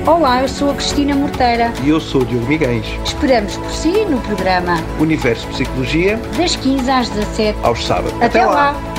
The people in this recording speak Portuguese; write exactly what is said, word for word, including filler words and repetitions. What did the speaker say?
Olá, eu sou a Cristina Morteira. E eu sou o Diogo Miguens. Esperamos por si no programa Universo Psicologia, das quinze às dezassete, aos sábados. Até, Até lá! lá.